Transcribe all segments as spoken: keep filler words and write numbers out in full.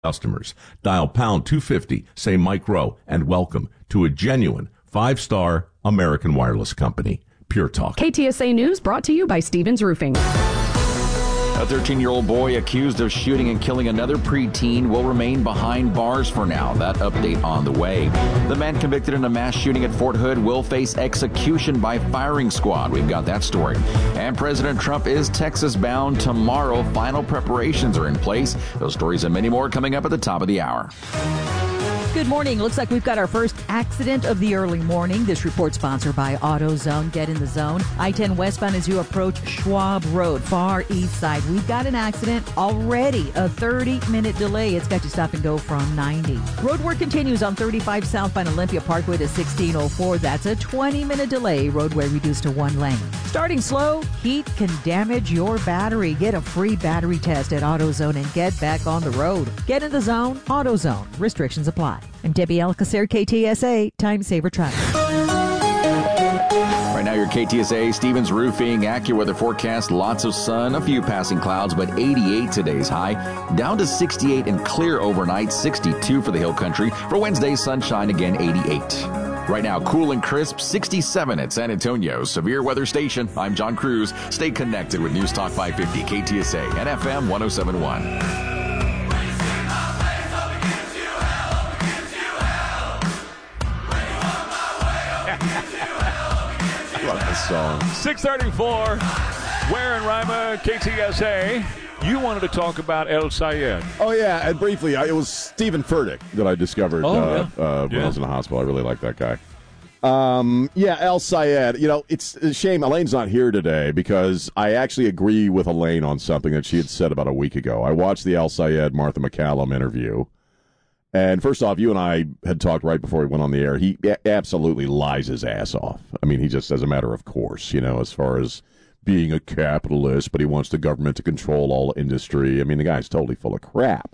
customers. Dial pound two fifty, say Mike Rowe, and welcome to a genuine five-star American wireless company. Pure Talk. K T S A News brought to you by Stevens Roofing. A thirteen-year-old boy accused of shooting and killing another preteen will remain behind bars for now. That update on the way. The man convicted in a mass shooting at Fort Hood will face execution by firing squad. We've got that story. And President Trump is Texas-bound tomorrow. Final preparations are in place. Those stories and many more coming up at the top of the hour. Good morning. Looks like we've got our first accident of the early morning. This report sponsored by AutoZone. Get in the zone. I ten westbound as you approach Schwab Road, far east side. We've got an accident already. A thirty-minute delay. It's got you stop and go from ninety. Road work continues on thirty-five southbound Olympia Parkway to sixteen oh four. That's a twenty-minute delay. Roadway reduced to one lane. Starting slow, heat can damage your battery. Get a free battery test at AutoZone and get back on the road. Get in the zone. AutoZone. Restrictions apply. I'm Debbie Alcacer, K T S A, Time Saver Traffic. Right now, your K T S A Stevens Roofing AccuWeather forecast. Lots of sun, a few passing clouds, but eighty-eight today's high. Down to sixty-eight and clear overnight, sixty-two for the Hill Country. For Wednesday, sunshine again, eighty-eight. Right now, cool and crisp, sixty-seven at San Antonio. Severe weather station. I'm John Cruz. Stay connected with News Talk five fifty, K T S A, and F M one oh seven point one. Song. six thirty-four, Ware and Rima, K T S A. You wanted to talk about El Sayed. Oh, yeah, and briefly, I, it was Stephen Furtick that I discovered oh, uh, yeah. uh, when yeah. I was in the hospital. I really like that guy. Um, yeah, El Sayed. You know, it's a shame Elaine's not here today because I actually agree with Elaine on something that she had said about a week ago. I watched the El Sayed Martha McCallum interview. And first off, you and I had talked right before we went on the air. He a- absolutely lies his ass off. I mean, he just, as a matter of course, you know, as far as being a capitalist, but he wants the government to control all industry. I mean, the guy's totally full of crap.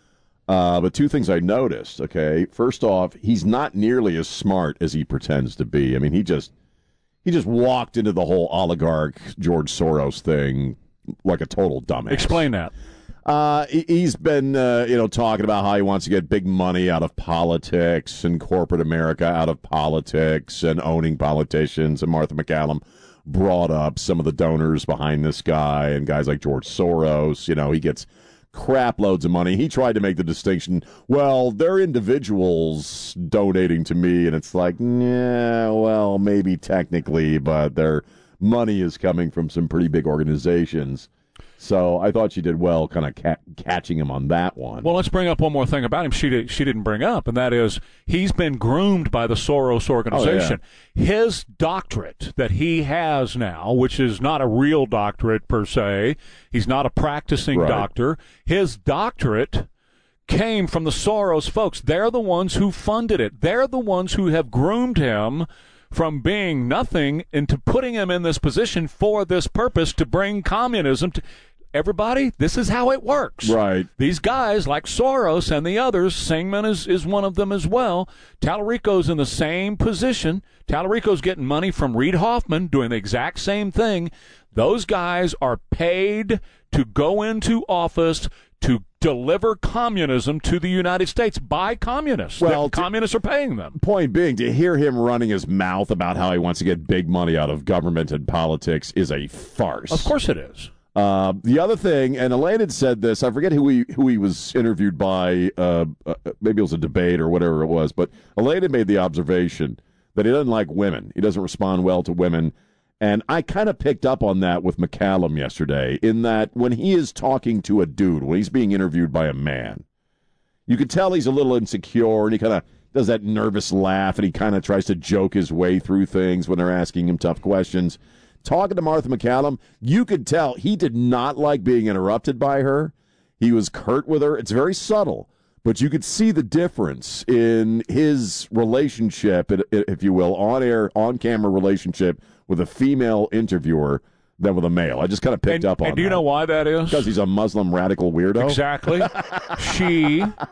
Uh, but two things I noticed, okay. First off, he's not nearly as smart as he pretends to be. I mean, he just he just walked into the whole oligarch George Soros thing like a total dumbass. Explain that. Uh, he's been, uh, you know, talking about how he wants to get big money out of politics and corporate America out of politics and owning politicians. And Martha McCallum brought up some of the donors behind this guy and guys like George Soros. You know, he gets crap loads of money. He tried to make the distinction, well, they're individuals donating to me. And it's like, yeah, well, maybe technically, but their money is coming from some pretty big organizations. So I thought she did well kind of ca- catching him on that one. Well, let's bring up one more thing about him she did, she didn't bring up, and that is he's been groomed by the Soros organization. Oh, yeah. His doctorate that he has now, which is not a real doctorate per se, he's not a practicing right. doctor, his doctorate came from the Soros folks. They're the ones who funded it. They're the ones who have groomed him from being nothing into putting him in this position for this purpose to bring communism to everybody. This is how it works. Right. These guys like Soros and the others, Singman is, is one of them as well. Tallarico's in the same position. Tallarico's getting money from Reid Hoffman doing the exact same thing. Those guys are paid to go into office to deliver communism to the United States by communists. Well, the communists are paying them. Point being, to hear him running his mouth about how he wants to get big money out of government and politics is a farce. Of course it is. Uh, the other thing, and Elaine had said this, I forget who he who he was interviewed by, uh, uh, maybe it was a debate or whatever it was, but Elaine had made the observation that he doesn't like women. He doesn't respond well to women. And I kind of picked up on that with McCallum yesterday, in that when he is talking to a dude, when he's being interviewed by a man, you could tell he's a little insecure, and he kind of does that nervous laugh, and he kind of tries to joke his way through things when they're asking him tough questions. Talking to Martha McCallum, you could tell he did not like being interrupted by her. He was curt with her. It's very subtle, but you could see the difference in his relationship, if you will, on-air, on-camera relationship with a female interviewer than with a male. I just kind of picked and, up on that. And do you know why that is? Because he's a Muslim radical weirdo? Exactly. She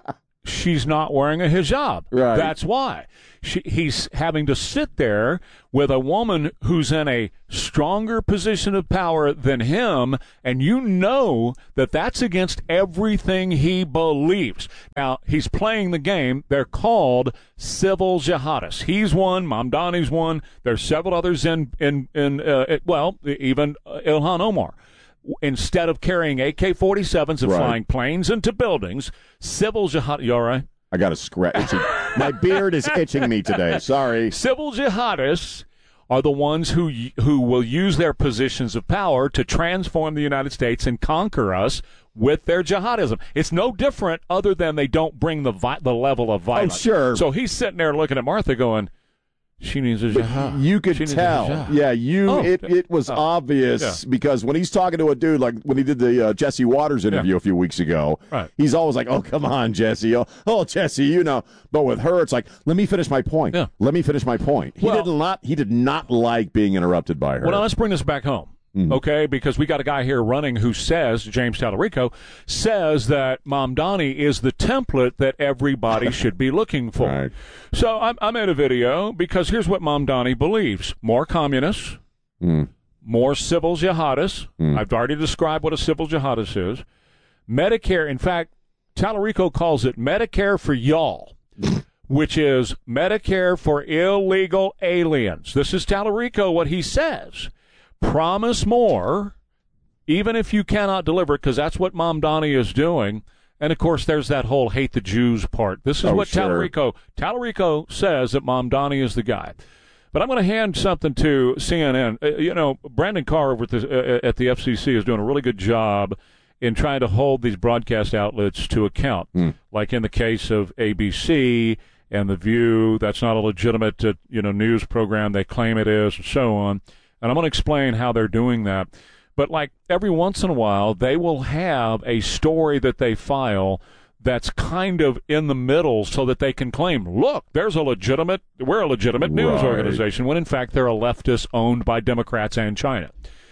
she's not wearing a hijab. Right. That's why. She, he's having to sit there with a woman who's in a stronger position of power than him, and you know that that's against everything he believes. Now, he's playing the game. They're called civil jihadists. He's one. Mamdani's one. There's several others in, in, in uh, well, even uh, Ilhan Omar. Instead of carrying A K forty-sevens and Right. flying planes into buildings, civil jihad. You all right? I got a scratch. My beard is itching me today. Sorry. Civil jihadists are the ones who who will use their positions of power to transform the United States and conquer us with their jihadism. It's no different other than they don't bring the vi- the level of violence. Oh, sure. So he's sitting there looking at Martha going, she needs a jihad. You could She needs a tell. jihad. Yeah, you. Oh, it, it was oh, obvious yeah. because when he's talking to a dude, like when he did the uh, Jesse Waters interview Yeah. a few weeks ago, Right. he's always like, "Oh, come on, Jesse. Oh, oh, Jesse, you know." But with her, it's like, "Let me finish my point. Yeah. Let me finish my point." He Well- did not. He did not like being interrupted by her. Well, now let's bring this back home, Mm-hmm. okay? Because we got a guy here running who says, James Tallarico, says that Mamdani is the template that everybody should be looking for. Right. So I, I made a video because here's what Mamdani believes. More communists, Mm. more civil jihadists. I've already described what a civil jihadist is. Medicare, in fact, Tallarico calls it Medicare for y'all, which is Medicare for illegal aliens. This is Tallarico, what he says. Promise more, even if you cannot deliver, because that's what Mamdani is doing. And, of course, there's that whole hate the Jews part. This is Oh, what sure. Tallarico, Tallarico says that Mamdani is the guy. But I'm going to hand something to C N N. Uh, you know, Brandon Carr over at the, uh, at the F C C is doing a really good job in trying to hold these broadcast outlets to account. Mm. Like in the case of A B C and The View, that's not a legitimate uh, you know news program. They claim it is, and so on. And I'm going to explain how they're doing that. But like every once in a while, they will have a story that they file that's kind of in the middle so that they can claim, look, there's a legitimate, we're a legitimate news Right. organization, when in fact they're a leftist owned by Democrats and China.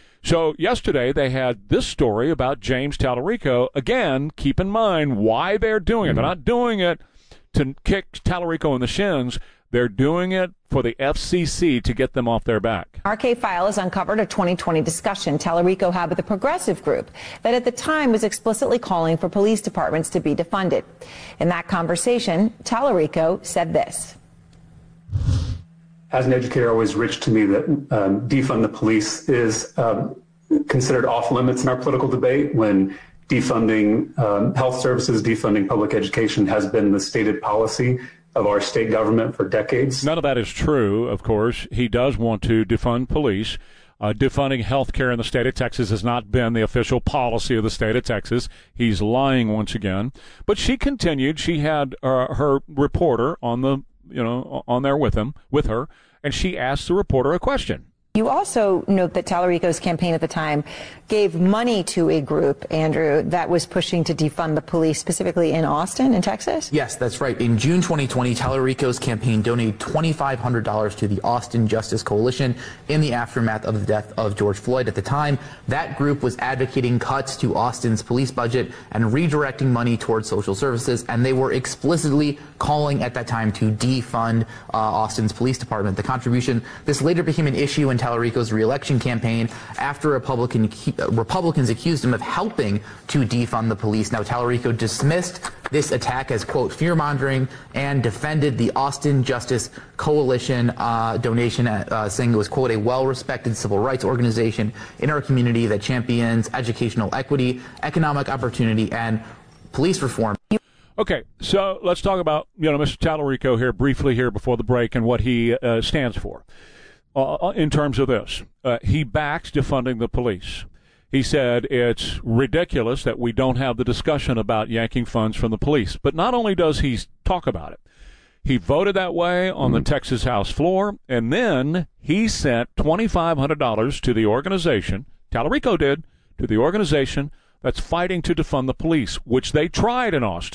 So yesterday they had this story about James Tallarico. Again, keep in mind why they're doing it. They're not doing it to kick Tallarico in the shins. They're doing it for the F C C to get them off their back. R K File has uncovered a twenty twenty discussion Tallarico had with a progressive group that at the time was explicitly calling for police departments to be defunded. In that conversation, Tallarico said this. As an educator, always rich to me that um, defund the police is um, considered off limits in our political debate when defunding um, health services, defunding public education has been the stated policy of our state government for decades. None of that is true, of course. He does want to defund police. Uh, defunding health care in the state of Texas has not been the official policy of the state of Texas. He's lying once again. But she continued. She had uh, her reporter on the, you know, on there with him, with her, and she asked the reporter a question. You also note that Tallarico's campaign at the time gave money to a group, Andrew, that was pushing to defund the police, specifically in Austin, in Texas? Yes, that's right. In June twenty twenty, Tallarico's campaign donated twenty-five hundred dollars to the Austin Justice Coalition in the aftermath of the death of George Floyd. At the time, that group was advocating cuts to Austin's police budget and redirecting money towards social services, and they were explicitly calling at that time to defund uh, Austin's police department. The contribution, this later became an issue in Tallarico's reelection campaign after Republican, Republicans accused him of helping to defund the police. Now, Tallarico dismissed this attack as, quote, fear-mongering and defended the Austin Justice Coalition uh, donation, uh, saying it was, quote, a well-respected civil rights organization in our community that champions educational equity, economic opportunity, and police reform. Okay, so let's talk about, you know, Mister Tallarico here briefly here before the break and what he uh, stands for. Uh, in terms of this, uh, he backs defunding the police. He said it's ridiculous that we don't have the discussion about yanking funds from the police. But not only does he talk about it, he voted that way on the Texas House floor, and then he sent twenty-five hundred dollars to the organization, Tallarico did, to the organization that's fighting to defund the police, which they tried in Austin.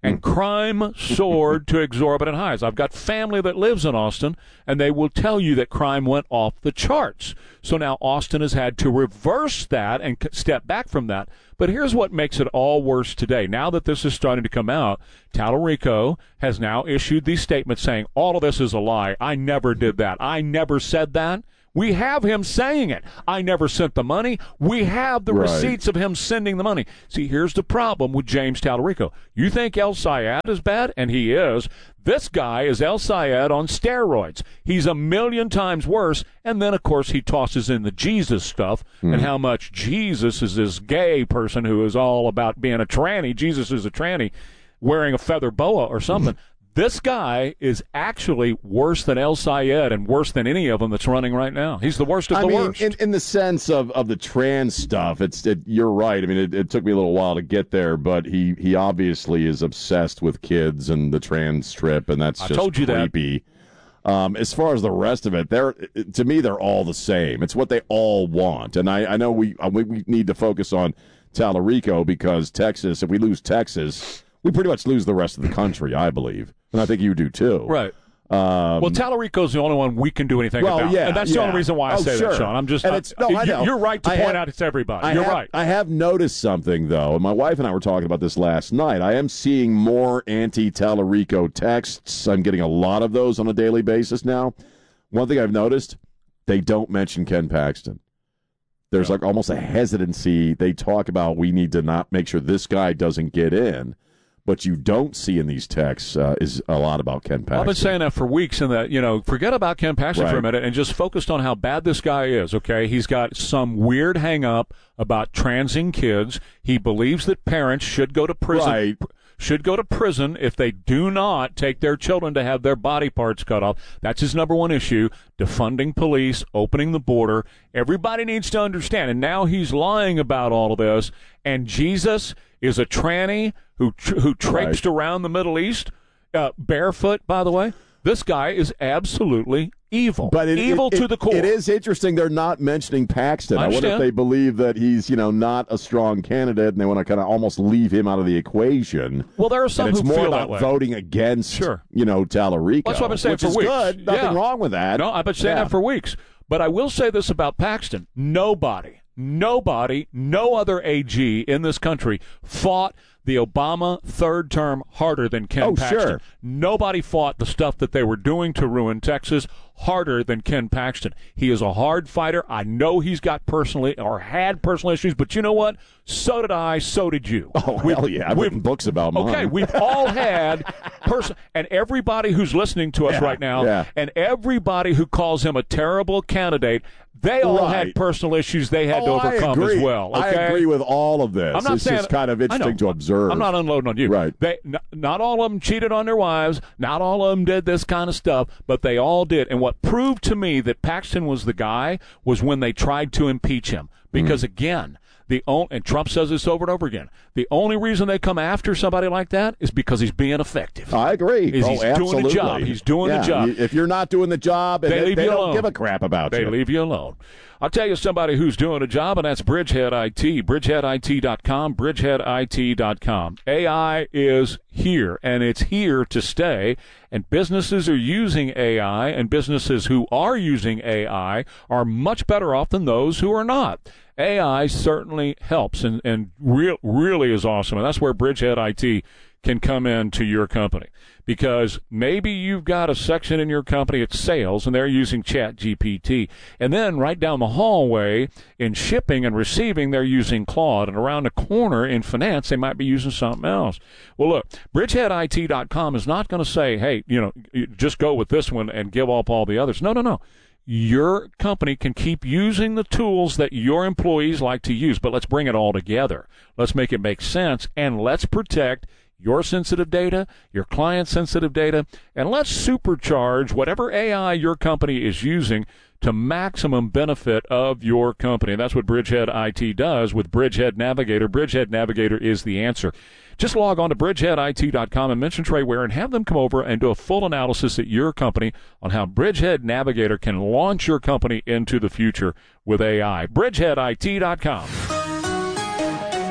and crime soared to exorbitant highs. I've got family that lives in Austin, and they will tell you that crime went off the charts. So now Austin has had to reverse that and step back from that. But here's what makes it all worse today. Now that this is starting to come out, Tallarico has now issued these statements saying, all of this is a lie. I never did that. I never said that. We have him saying it. I never sent the money. We have the right. receipts of him sending the money. See, here's the problem with James Tallarico. You think El Sayed is bad? And he is. This guy is El Sayed on steroids. He's a million times worse. And then, of course, he tosses in the Jesus stuff mm. and how much Jesus is this gay person who is all about being a tranny. Jesus is a tranny wearing a feather boa or something. This guy is actually worse than El Sayed and worse than any of them that's running right now. He's the worst of I the mean, worst. In, in the sense of, of the trans stuff, it's it, you're right. I mean, it, it took me a little while to get there, but he, he obviously is obsessed with kids and the trans trip, and that's just I told you creepy. That. Um, as far as the rest of it, they're to me they're all the same. It's what they all want, and I, I know we we need to focus on Tallarico because Texas. If we lose Texas, we pretty much lose the rest of the country, I believe. And I think you do, too. Right. Um, well, Tallarico's the only one we can do anything well, about. Yeah, and that's yeah. the only reason why I oh, say sure. that, Sean. I'm just and not, it's, no, I know. You're right to I point have, out it's everybody. I you're have, right. I have noticed something, though, and my wife and I were talking about this last night. I am seeing more anti-Tallarico texts. I'm getting a lot of those on a daily basis now. One thing I've noticed, they don't mention Ken Paxton. There's yeah. like almost a hesitancy. They talk about we need to not make sure this guy doesn't get in. What you don't see in these texts uh, is a lot about Ken Paxton. I've been saying that for weeks, and that, you know, forget about Ken Paxton right. for a minute and just focused on how bad this guy is, okay? He's got some weird hang-up about transing kids. He believes that parents should go to prison. Right. should go to prison if they do not take their children to have their body parts cut off. That's his number one issue, defunding police, opening the border. Everybody needs to understand, and now he's lying about all of this, and Jesus is a tranny who who traipsed right. around the Middle East, uh, barefoot, by the way. This guy is absolutely evil. But it, evil it, to it, the core. It is interesting they're not mentioning Paxton. I, I wonder if they believe that he's, you know, not a strong candidate and they want to kind of almost leave him out of the equation. Well, there are some and it's who more feel about that way. voting against, sure. you know, Tallarico. That's what I've been saying which for is weeks. Good. Nothing yeah. wrong with that. No, I've been saying yeah. that for weeks. But I will say this about Paxton. Nobody, nobody, no other A G in this country fought the Obama third term harder than Ken oh, Paxton. Sure. Nobody fought the stuff that they were doing to ruin Texas harder than Ken Paxton. He is a hard fighter. I know he's got personally or had personal issues, but you know what? So did I, so did you. Oh, we've, hell yeah. I've written books about mine. Okay, we've all had person and everybody who's listening to us yeah, right now yeah. and everybody who calls him a terrible candidate, they all right. had personal issues they had oh, to overcome as well. Okay? I agree with all of this. I'm not it's saying, just kind of interesting to observe. I'm not unloading on you. Right. They, n- not all of them cheated on their wives. Not all of them did this kind of stuff, but they all did. And what proved to me that Paxton was the guy was when they tried to impeach him. Because, mm. again, the only, and Trump says this over and over again, the only reason they come after somebody like that is because he's being effective. I agree. Is oh, he's absolutely. doing the job. He's doing yeah, the job. If you're not doing the job, and they, they, leave they you don't alone. give a crap about they you. They leave you alone. I'll tell you somebody who's doing a job, and that's Bridgehead I T. Bridgehead I T dot com, Bridgehead I T dot com. A I is here, and it's here to stay, and businesses are using A I, and businesses who are using A I are much better off than those who are not. A I certainly helps and, and real, really is awesome, and that's where Bridgehead I T can come into your company. Because maybe you've got a section in your company, it's sales, and they're using Chat G P T. And then right down the hallway in shipping and receiving, they're using Claude. And around the corner in finance, they might be using something else. Well, look, Bridgehead I T dot com is not going to say, hey, you know, just go with this one and give up all the others. No, no, no. Your company can keep using the tools that your employees like to use, but let's bring it all together. Let's make it make sense, and let's protect your sensitive data, your client's sensitive data, and let's supercharge whatever A I your company is using to maximum benefit of your company. And that's what Bridgehead I T does with Bridgehead Navigator. Bridgehead Navigator is the answer. Just log on to Bridgehead I T dot com and mention Trey Ware and have them come over and do a full analysis at your company on how Bridgehead Navigator can launch your company into the future with A I. Bridgehead I T dot com.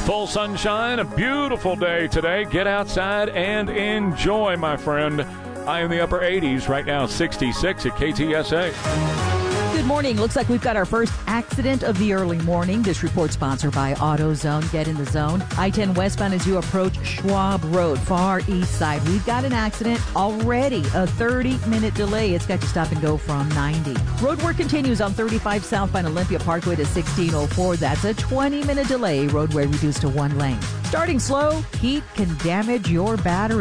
Full sunshine, a beautiful day today. Get outside and enjoy, my friend. I am in the upper eighties right now, sixty-six at K T S A. Good morning. Looks like we've got our first accident of the early morning. This report sponsored by AutoZone. Get in the zone. I ten westbound as you approach Schwab Road, far east side. We've got an accident already. A thirty-minute delay. It's got to stop and go from ninety. Road work continues on thirty-five southbound Olympia Parkway to sixteen oh four. That's a twenty-minute delay. Roadway reduced to one lane. Starting slow, heat can damage your battery.